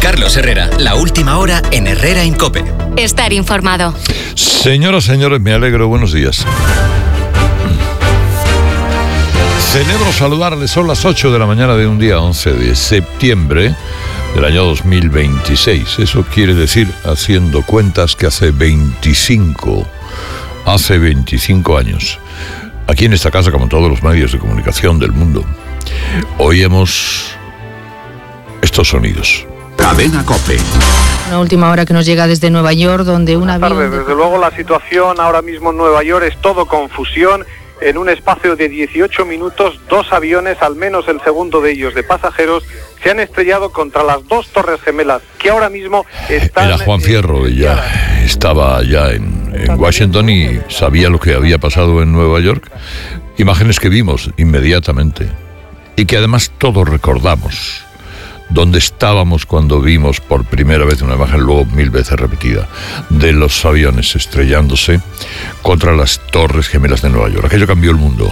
Carlos Herrera, la última hora en Herrera en COPE. Estar informado. Señoras, señores, me alegro. Buenos días. Celebro saludarles. Son las 8 de la mañana de un día 11 de septiembre del año 2026. Eso quiere decir, haciendo cuentas, que hace 25 años, aquí en esta casa, como en todos los medios de comunicación del mundo, oímos estos sonidos. Cadena COPE. Una última hora que nos llega desde Nueva York, donde un avión... Buenas tardes. Desde luego la situación ahora mismo en Nueva York es todo confusión. En un espacio de 18 minutos, 2 aviones, al menos el segundo de ellos de pasajeros, se han estrellado contra las 2 torres gemelas que ahora mismo están... Era Juan Fierro, ella estaba allá en Washington y sabía lo que había pasado en Nueva York. Imágenes que vimos inmediatamente y que además todos recordamos. Donde estábamos cuando vimos por primera vez una imagen, luego 1000 veces repetida, de los aviones estrellándose contra las torres gemelas de Nueva York. Aquello cambió el mundo,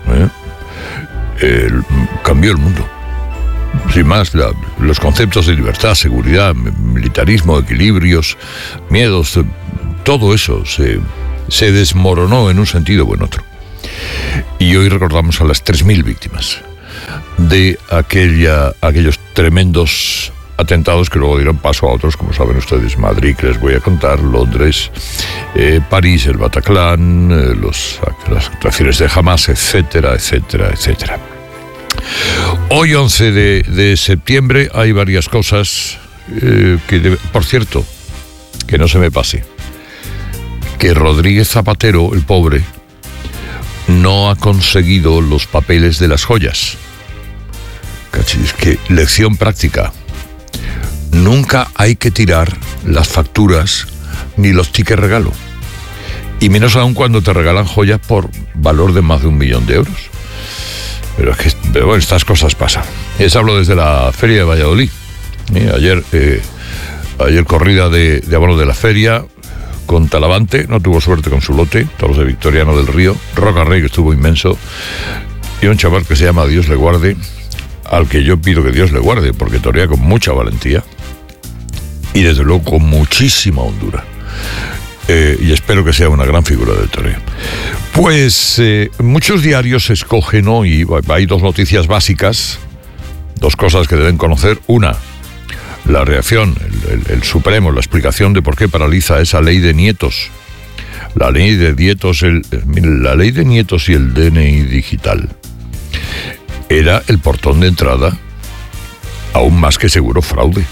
cambió el mundo. Sin más, los conceptos de libertad, seguridad, militarismo, equilibrios, miedos, todo eso se desmoronó en un sentido o en otro. Y hoy recordamos a las 3.000 víctimas de aquellos tremendos atentados que luego dieron paso a otros, como saben ustedes: Madrid, que les voy a contar, Londres, París, el Bataclan, las actuaciones de Hamas, etcétera, etcétera, etcétera. Hoy, 11 de septiembre, hay varias cosas por cierto, que no se me pase, que Rodríguez Zapatero, el pobre, no ha conseguido los papeles de las joyas. Es que, lección práctica: nunca hay que tirar las facturas ni los tickets regalo, y menos aún cuando te regalan joyas por valor de más de 1 millón de euros. Pero bueno, estas cosas pasan. Les hablo desde la Feria de Valladolid. Ayer corrida de abono de la feria con Talavante, no tuvo suerte con su lote, toros de Victoriano del Río, Roca Rey, que estuvo inmenso, y un chaval que se llama Dios le guarde, al que yo pido que Dios le guarde, porque torea con mucha valentía y desde luego con muchísima hondura, y espero que sea una gran figura del toreo. Pues muchos diarios escogen hoy, hay 2 noticias básicas, 2 cosas que deben conocer. Una, la reacción, el Supremo, la explicación de por qué paraliza esa ley de nietos, la ley de nietos y el DNI digital. Era el portón de entrada a un más que seguro fraude.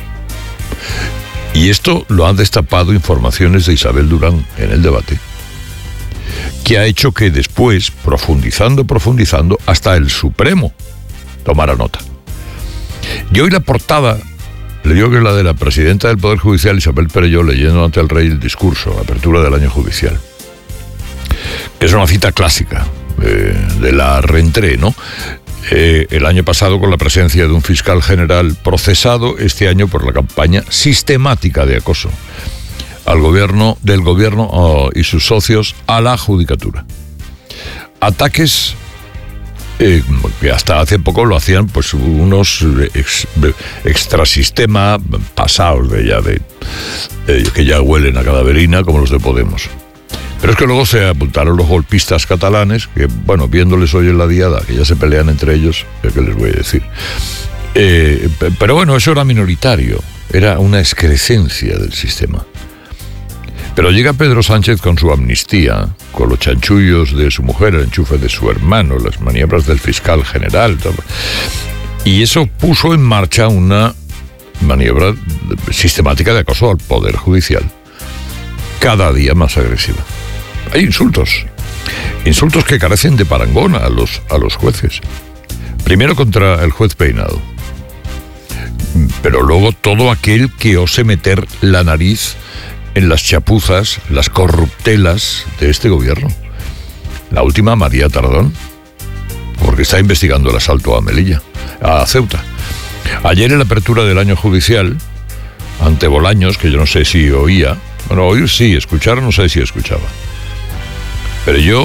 Y esto lo han destapado informaciones de Isabel Durán en el debate, que ha hecho que después, profundizando, hasta el Supremo tomara nota. Y hoy la portada, le digo que es la de la presidenta del Poder Judicial, Isabel Perelló, leyendo ante el rey el discurso, apertura del año judicial. Es una cita clásica de la rentrée, ¿no? El año pasado con la presencia de un fiscal general procesado, este año por la campaña sistemática de acoso del gobierno y sus socios a la judicatura. Ataques que hasta hace poco lo hacían pues unos extrasistema pasados que ya huelen a cadaverina, como los de Podemos. Pero es que luego se apuntaron los golpistas catalanes, que, bueno, viéndoles hoy en la diada, que ya se pelean entre ellos, ¿qué les voy a decir? Pero bueno, eso era minoritario, era una excrescencia del sistema. Pero llega Pedro Sánchez con su amnistía, con los chanchullos de su mujer, el enchufe de su hermano, las maniobras del fiscal general, todo. Y eso puso en marcha una maniobra sistemática de acoso al Poder Judicial, cada día más agresiva. Hay insultos que carecen de parangón a los jueces. Primero contra el juez Peinado, pero luego todo aquel que ose meter la nariz en las chapuzas, las corruptelas de este gobierno. La última, María Tardón, porque está investigando el asalto a Ceuta. Ayer en la apertura del año judicial, ante Bolaños, que yo no sé si oía, bueno, oír sí, escuchar no sé si escuchaba, pero yo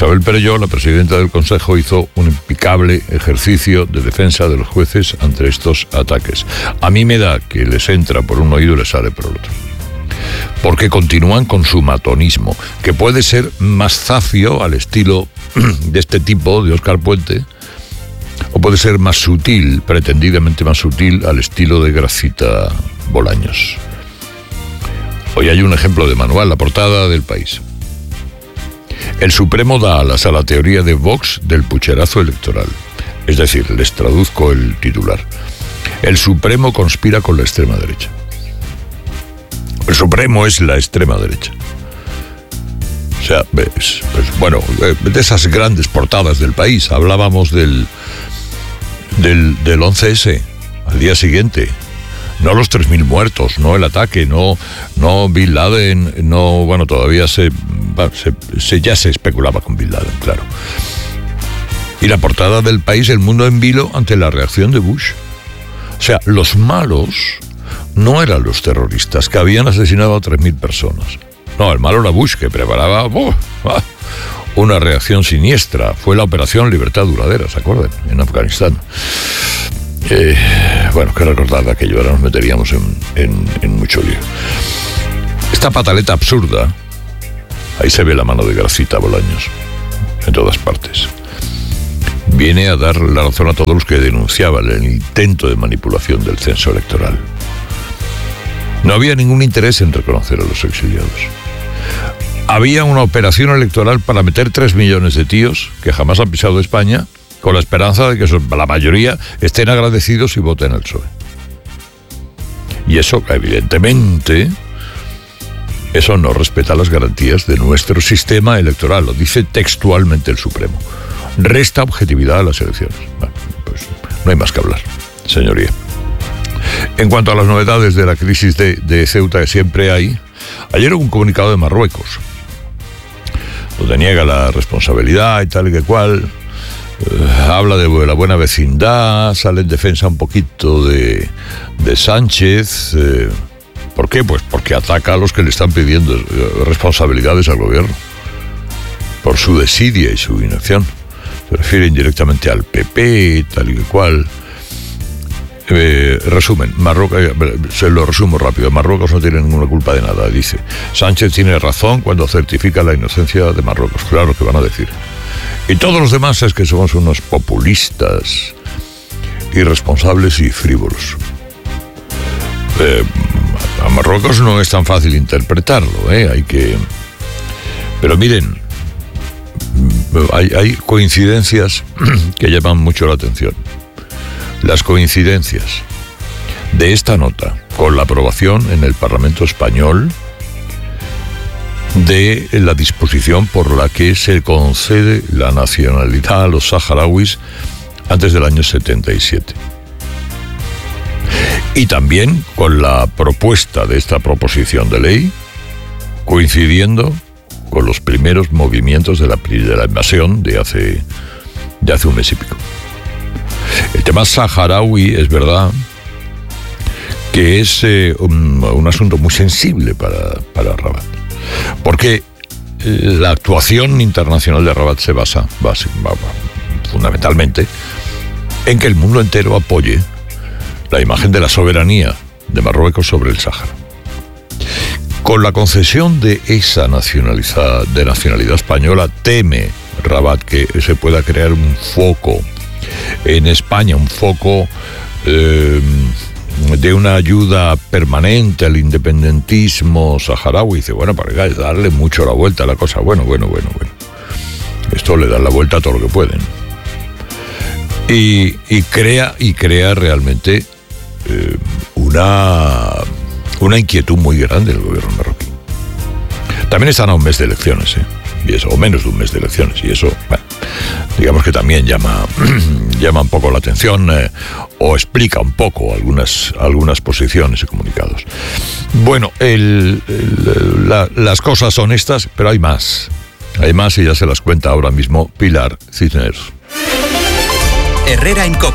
Isabel Perelló, la presidenta del Consejo, hizo un impecable ejercicio de defensa de los jueces ante estos ataques. A mí me da que les entra por un oído y les sale por el otro. Porque continúan con su matonismo, que puede ser más zafio al estilo de este tipo, de Óscar Puente, o puede ser más sutil, pretendidamente más sutil, al estilo de Gracita Bolaños. Hoy hay un ejemplo de manual, la portada del País. El Supremo da alas a la teoría de Vox del pucherazo electoral. Es decir, les traduzco el titular. El Supremo conspira con la extrema derecha. El Supremo es la extrema derecha. O sea, bueno, de esas grandes portadas del País. Hablábamos del 11S, al día siguiente. No los 3.000 muertos, no el ataque, no Bin Laden, no, bueno, todavía ya se especulaba con Bin Laden, claro. Y la portada del País, el mundo en vilo ante la reacción de Bush. O sea, los malos no eran los terroristas que habían asesinado a 3.000 personas. No, el malo era Bush, que preparaba una reacción siniestra. Fue la Operación Libertad Duradera, ¿se acuerdan? En Afganistán. Bueno, que recordar de aquello, ahora nos meteríamos en mucho lío. Esta pataleta absurda, ahí se ve la mano de Gracita Bolaños, en todas partes. Viene a dar la razón a todos los que denunciaban el intento de manipulación del censo electoral. No había ningún interés en reconocer a los exiliados. Había una operación electoral para meter 3 millones de tíos que jamás han pisado España, con la esperanza de que la mayoría estén agradecidos y voten al PSOE. Y eso, evidentemente, eso no respeta las garantías de nuestro sistema electoral, lo dice textualmente el Supremo. Resta objetividad a las elecciones. Bueno, pues no hay más que hablar, señoría. En cuanto a las novedades de la crisis de Ceuta que siempre hay, ayer hubo un comunicado de Marruecos, donde niega la responsabilidad y tal y que cual. Habla de la buena vecindad, sale en defensa un poquito de Sánchez. ¿Por qué? Pues porque ataca a los que le están pidiendo responsabilidades al gobierno por su desidia y su inacción. Se refiere indirectamente al PP, tal y cual. Resumen, Marruecos, se lo resumo rápido. Marruecos no tiene ninguna culpa de nada, dice. Sánchez tiene razón cuando certifica la inocencia de Marruecos. Claro que van a decir. Y todos los demás es que somos unos populistas, irresponsables y frívolos. A Marruecos no es tan fácil interpretarlo, hay que... Pero miren, hay coincidencias que llaman mucho la atención. Las coincidencias de esta nota con la aprobación en el Parlamento español de la disposición por la que se concede la nacionalidad a los saharauis antes del año 77. Y también con la propuesta de esta proposición de ley, coincidiendo con los primeros movimientos de la invasión de hace un mes y pico. El tema saharaui es verdad que es un asunto muy sensible para Rabat, porque la actuación internacional de Rabat se basa fundamentalmente en que el mundo entero apoye la imagen de la soberanía de Marruecos sobre el Sáhara. Con la concesión de esa nacionalidad española, teme Rabat que se pueda crear un foco en España, un foco de una ayuda permanente al independentismo saharaui. Dice, bueno, para darle mucho la vuelta a la cosa. Bueno. Esto le dan la vuelta a todo lo que pueden. Y crea realmente una inquietud muy grande en el gobierno marroquí. También están a un mes de elecciones, y eso, o menos de un mes de elecciones, y eso, bueno, digamos que también llama un poco la atención, o explica un poco algunas posiciones y comunicados. Bueno, las cosas son estas, pero hay más y ya se las cuenta ahora mismo Pilar Cisneros. Herrera en COPE.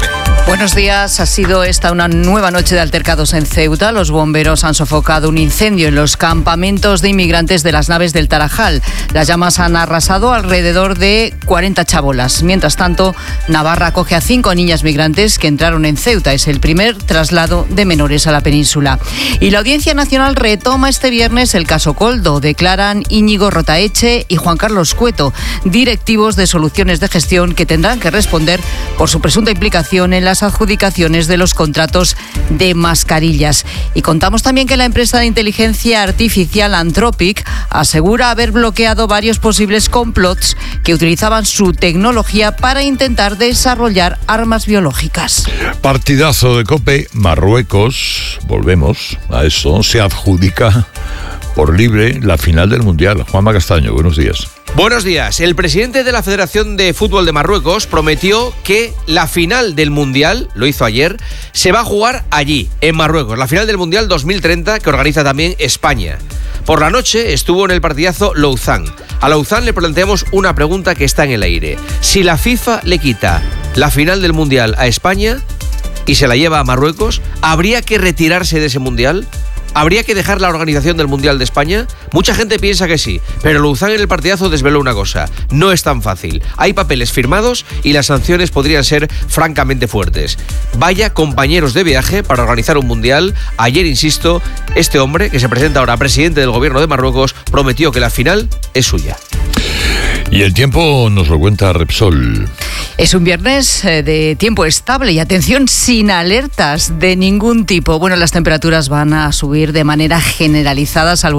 Buenos días. Ha sido esta una nueva noche de altercados en Ceuta. Los bomberos han sofocado un incendio en los campamentos de inmigrantes de las naves del Tarajal. Las llamas han arrasado alrededor de 40 chabolas. Mientras tanto, Navarra acoge a 5 niñas migrantes que entraron en Ceuta. Es el primer traslado de menores a la península. Y la Audiencia Nacional retoma este viernes el caso Koldo. Declaran Íñigo Rotaeche y Juan Carlos Cueto, directivos de Soluciones de Gestión, que tendrán que responder por su presunta implicación en las adjudicaciones de los contratos de mascarillas. Y contamos también que la empresa de inteligencia artificial Anthropic asegura haber bloqueado varios posibles complots que utilizaban su tecnología para intentar desarrollar armas biológicas. Partidazo de COPE. Marruecos, volvemos a eso, se adjudica por libre la final del Mundial. Juanma Castaño, buenos días. Buenos días. El presidente de la Federación de Fútbol de Marruecos prometió que la final del Mundial, lo hizo ayer, se va a jugar allí, en Marruecos. La final del Mundial 2030 que organiza también España. Por la noche estuvo en el partidazo Louzán. A Louzán le planteamos una pregunta que está en el aire. Si la FIFA le quita la final del Mundial a España y se la lleva a Marruecos, ¿habría que retirarse de ese Mundial? ¿Habría que dejar la organización del Mundial de España? Mucha gente piensa que sí, pero Louzán en el partidazo desveló una cosa. No es tan fácil. Hay papeles firmados y las sanciones podrían ser francamente fuertes. Vaya compañeros de viaje para organizar un Mundial. Ayer, insisto, este hombre, que se presenta ahora presidente del gobierno de Marruecos, prometió que la final es suya. Y el tiempo nos lo cuenta Repsol. Es un viernes de tiempo estable y, atención, sin alertas de ningún tipo. Bueno, las temperaturas van a subir de manera generalizada, salvo